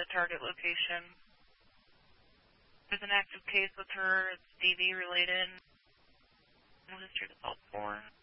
the target location. There's an active case with her. It's DV related. No history to salt for.